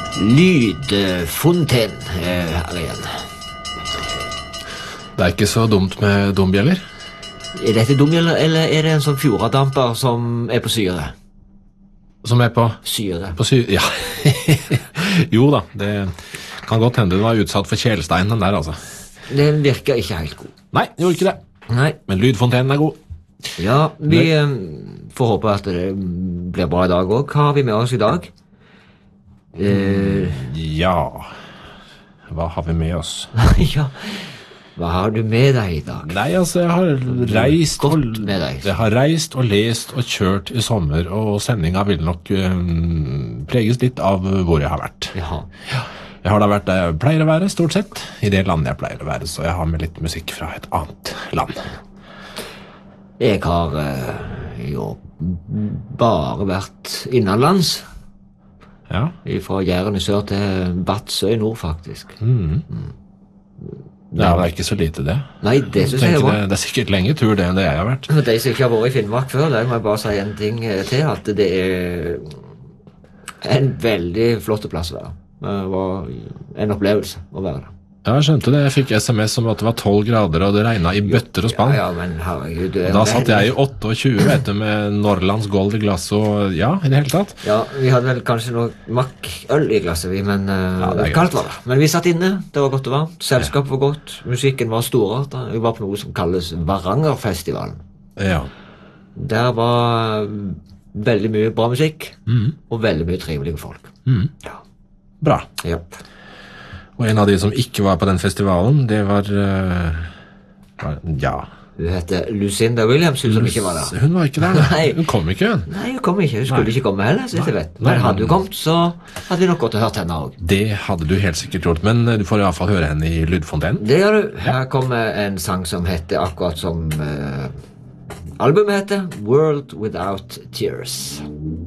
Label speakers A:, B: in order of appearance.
A: Lydfonten her igjen.
B: Det er ikke så dumt med dombjeller.
A: Er dette dum, eller er det en sånn fjordadamper som er på syre?
B: Som er på
A: Syre.
B: ja. Jo da, det kan godt hende du var utsatt for kjelsteinen der, altså.
A: Den virker ikke helt god.
B: Nei, det gjorde ikke det.
A: Nei.
B: Men lydfontenen er god.
A: Ja, vi får håpe at det blir bra i dag også. Hva har vi med oss i dag?
B: Ja, hva har vi med oss?
A: Ja, hva har du med deg i dag?
B: Nei, altså, jeg har reist
A: Godt med deg.
B: Jeg har reist og lest og kjørt i sommer, og sendinga vil nok preges litt av hvor jeg har vært.
A: Jaha.
B: Jeg har da vært der jeg pleier å være, stort sett, i det landet jeg pleier å være, så jeg har med litt musikk fra et annet land.
A: Jeg har jo bare vært innenlands.
B: Ja.
A: Fra Jæren i sør til Vadsø i nord, faktisk.
B: Ja, det er ikke så lite det.
A: Nei, det synes jeg var.
B: Det er sikkert lenge tur det enn det jeg har vært.
A: For de som ikke har vært i Finnmark før, der må jeg bare si en ting til, at det er en veldig flott plass å være. Det var en opplevelse å være der.
B: Ja, jeg skjønte det. Jeg fikk SMS om at det var 12 grader, og det regnet i bøtter og spann.
A: Ja, men herregud.
B: Da satt jeg i 28, vet du, med Norrlands gold i glass, og ja, i det hele tatt.
A: Ja, vi hadde vel kanskje noe makkøl i glasset, men
B: det er
A: kaldt var det. Men vi satt inne, det var godt og varmt, selskapet var godt, musikken var storart. Vi var på noe som kalles Varangerfestivalen.
B: Ja.
A: Der var veldig mye bra musikk, og veldig mye trivelige folk. Ja.
B: Bra.
A: Ja.
B: Og en av de som ikke var på den festivalen, det var ja.
A: Hun heter Lucinda Williams, hun som ikke var der.
B: Hun var ikke der,
A: Nei.
B: Hun kom ikke, hun.
A: Nei, hun kom ikke. Hun skulle ikke komme heller, så jeg vet. Men hadde hun kommet, så hadde vi nok godt hørt henne også.
B: Det hadde du helt sikkert gjort, men du får i hvert fall høre henne i lydfontenen.
A: Det gjør du. Her kommer en sang som heter akkurat som albumet heter World Without Tears.